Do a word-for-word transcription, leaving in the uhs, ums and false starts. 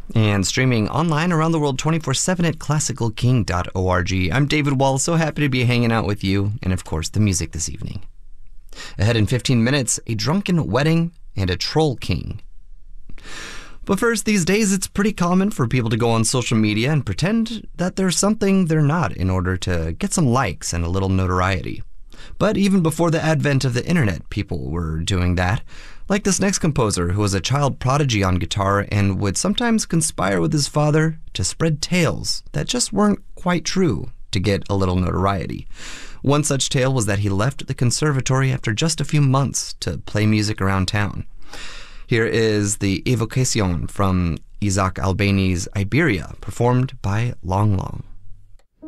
And streaming online around the world twenty-four seven at classical king dot org. I'm David Wall, so happy to be hanging out with you, and of course, the music this evening. Ahead in fifteen minutes, a drunken wedding and a troll king. But first, these days, it's pretty common for people to go on social media and pretend that they're something they're not in order to get some likes and a little notoriety. But even before the advent of the internet, people were doing that. Like this next composer, who was a child prodigy on guitar and would sometimes conspire with his father to spread tales that just weren't quite true to get a little notoriety. One such tale was that he left the conservatory after just a few months to play music around town. Here is the Evocation from Isaac Albéniz' Iberia, performed by Long Long.